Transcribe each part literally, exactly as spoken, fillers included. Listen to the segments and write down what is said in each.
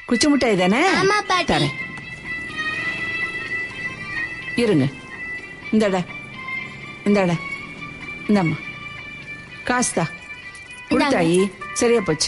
குச்சி மிட்டாய் தானே? தரேன் இருங்க. இந்தடா இந்தடா இந்தம்மா காசுதா கொடுத்தாயி. சரியா போச்சு.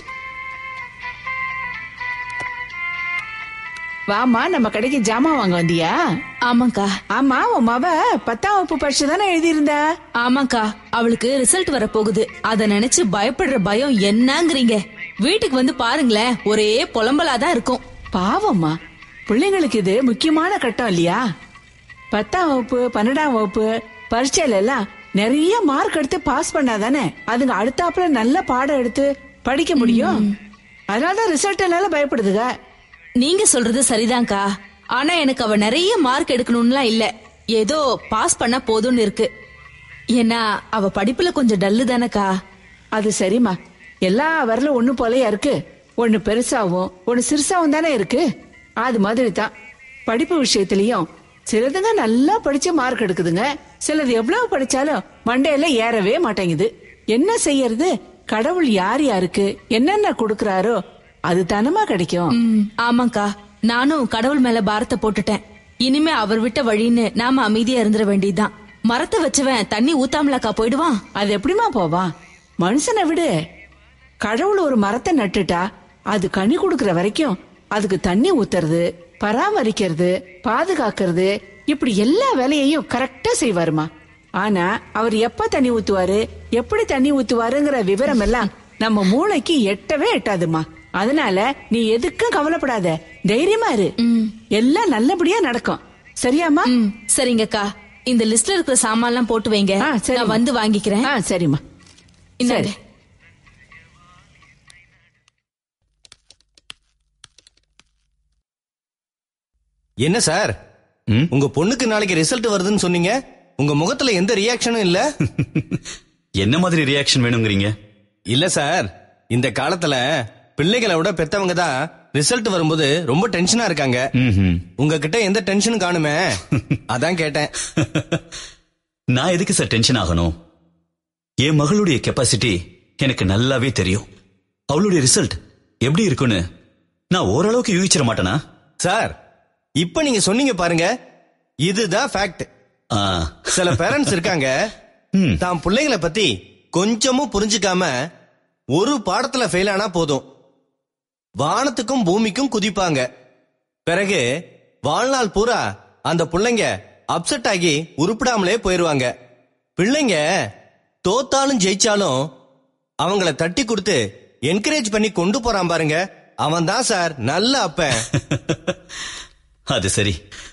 வாமா, நம்ம கடைக்கு ஜாமான் வாங்க வந்தியா? ஆமாக்கா. ஆமா, உன் மவ பத்தாம் வகுப்பு பரிசு தானே எழுதியிருந்தா? ஆமாக்கா, அவளுக்கு ரிசல்ட் வர போகுது. அத நினைச்சு பயப்படுற பயம் என்னங்கறீங்க? வீட்டுக்கு வந்து பாருங்களேன், ஒரே புலம்பலாதான் இருக்கும். பாவம்மா, பிள்ளைங்களுக்கு இது முக்கியமான கட்டம் இல்லையா? பத்தாம் வகுப்பு பன்னெண்டாம் வகுப்பு பரீட்சையில எல்லாம் நிறைய மார்க் எடுத்து பாஸ் பண்ணாதானே அதுங்க அடுத்தாப்புல நல்ல பாடம் எடுத்து படிக்க முடியும். அதனாலதான் ரிசல்ட் எல்லாம் பயப்படுதுங்க. நீங்க சொல்றது சரிதான்க்கா. ஆனா எனக்கு அவ நிறைய மார்க் எடுக்கணும்லாம் இல்ல, ஏதோ பாஸ் பண்ணா போதும்னு இருக்கு. ஏன்னா அவ படிப்புல கொஞ்சம் டல்லு தானக்கா. அது சரிம்மா, எல்லா வரலும் ஒண்ணு போலயா இருக்கு. ஒண்ணு பெருசாவும் ஒண்ணு சிறுசாவும் தானே இருக்கு. அது மாதிரி தான் படிப்பு விஷயத்திலயும் சிலதுங்க நல்லா படிச்சு மார்க் எடுக்குதுங்க, சிலது எவ்வளவு படிச்சாலும் மண்டையில ஏறவே மாட்டேங்குது. என்ன செய்யறது? கடவுள் யார் யாருக்கு என்னென்ன கொடுக்கறாரோ அது தானமா கிடைக்கும். ஆமாக்கா, நானும் கடவுள் மேல பாரத்தை போட்டுட்டேன். இனிமே அவர் விட்ட வழின்னு நாம அமைதியா இருந்துட வேண்டியதுதான். மரத்தை வச்சவன் தண்ணி ஊத்தாமலாக்கா போயிடுவான்? அது எப்படிமா போவான்? மனுஷனை விடு. கடவுள் ஒரு மரத்தை நட்டுட்டா அது கனி கொடுக்கற வரைக்கும் அதுக்கு தண்ணி ஊத்துறது, பராமரிக்கிறது, பாதுகாக்கிறது, இப்படி எல்லா வேலையையும் கரெக்டா செய்வாருமா. ஆனா அவர் எப்ப தண்ணி ஊத்துவாரு, எப்படி தண்ணி ஊத்துவாருங்கிற விவரம் எல்லாம் நம்ம மூளைக்கு எட்டவே எட்டாதுமா. அதனால நீ எதுக்கும் கவலைப்படாத, தைரியமா இரு. எல்லாம் நல்லபடியா நடக்கும். சரியாமா? சரிங்கக்கா, இந்த லிஸ்ட்ல இருக்கிற சாமான் எல்லாம் போட்டு வைங்க, நான் வந்து வாங்கிக்கிறேன். சரிம்மா. சரி. என்ன சார், உங்க பொண்ணுக்கு நாளைக்கு ரிசல்ட் வருதுன்னு சொன்னீங்க, உங்க முகத்துல எந்த ரியாக்ஷனும் இல்ல. என்ன மாதிரி ரியாக்ஷன் வேணுங்கிறீங்க? இல்ல சார், இந்த காலத்துல பிள்ளைகளை விட பெத்தவங்க தான் ரிசல்ட் வரும்போது ரொம்ப டென்ஷனா இருக்காங்க. உங்ககிட்ட எந்த டென்ஷனும் காணுமே, அதான் கேட்டேன். நான் எதுக்கு சார் டென்ஷன் ஆகணும்? என் மகளுடைய கெப்பாசிட்டி எனக்கு நல்லாவே தெரியும். அவளுடைய ரிசல்ட் எப்படி இருக்குன்னு நான் ஓரளவுக்கு யூகிச்சிட மாட்டேனா? சார், இப்ப நீங்க சொன்னீங்க பாருங்க, இதுதான் ஃபேக்ட். சில பேரண்ட்ஸ் இருக்காங்க, தான் பிள்ளைங்களை பத்தி கொஞ்சமும் புரிஞ்சுக்காம ஒரு பாடத்துல ஃபெயில் ஆனா போதும் வானத்துக்கும் பூமிக்கும் குதிப்பாங்க. பிறகு வாழ்நாள் பூரா அந்த பிள்ளைங்க அப்செட் ஆகி உருப்பிடாமலே போயிருவாங்க. பிள்ளைங்க தோத்தாலும் ஜெயிச்சாலும் அவங்கள தட்டி கொடுத்து என்கரேஜ் பண்ணி கொண்டு போறான் பாருங்க, அவன் தான் சார் நல்ல அப்பன். அது சரி,